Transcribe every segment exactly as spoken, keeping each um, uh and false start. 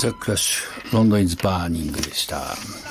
ザ・クラッシュロンドンイズバーニングでした。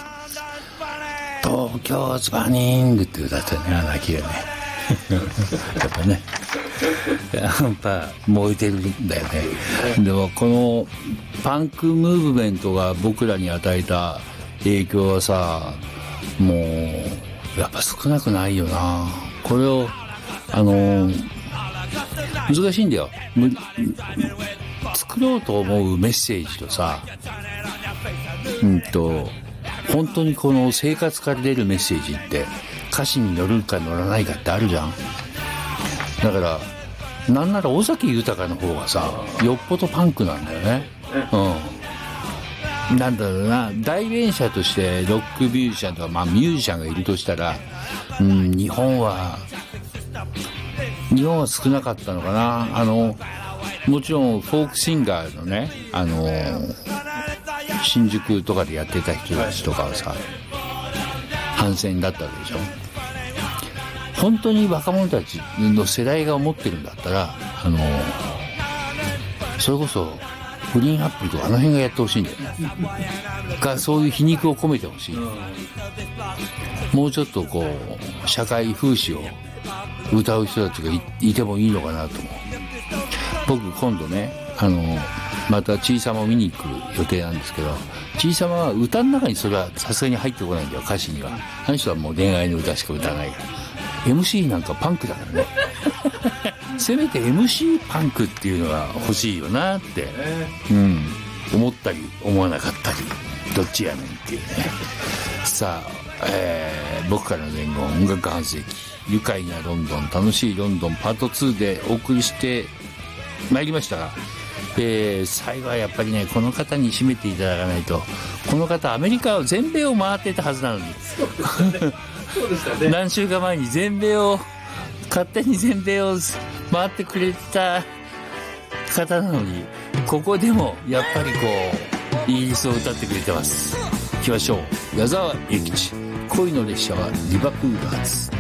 東京ズバーニングって歌ったよね、泣きがねやっぱねやっぱ燃えてるんだよね。でもこのパンクムーブメントが僕らに与えた影響はさ、もうやっぱ少なくないよな。これをあの難しいんだよ。作ろうと思うメッセージとさ、うんと本当にこの生活から出るメッセージって歌詞に乗るか乗らないかってあるじゃん。だからなんなら尾崎豊の方がさよっぽどパンクなんだよね。うん、なんだろうな、代弁者としてロックミュージシャンとか、まあミュージシャンがいるとしたら、うん、日本は日本は少なかったのかな。あのもちろんフォークシンガーのね、あの新宿とかでやってた人たちとかはさ反戦だったわけでしょ。本当に若者たちの世代が思ってるんだったら、あのそれこそグリーンアップルとかあの辺がやってほしいんだよね。がそういう皮肉を込めてほしい。もうちょっとこう社会風刺を歌う人たちが い, いてもいいのかなと思う。僕今度ね、あのまたちいさまを見に行く予定なんですけど、ちいさまは歌の中にそれはさすがに入ってこないんだよ、歌詞には。あの人はもう恋愛の歌しか歌わないから。 エムシー なんかパンクだからねせめて エムシー パンクっていうのが欲しいよなって、うん、思ったり思わなかったり、どっちやねんっていうねさあ、えー、僕からの伝言、音楽半世紀、愉快なロンドン、楽しいロンドンパートツーでお送りしてまいりましたが、えー、最後はやっぱりね、この方に締めていただかないと。この方アメリカを全米を回ってたはずなのにそうでしたね、 何週間前に全米を勝手に全米を回ってくれた方なのに、ここでもやっぱりこうイギリスを歌ってくれてます。行きましょう。矢沢永吉、恋の列車はリバプール発。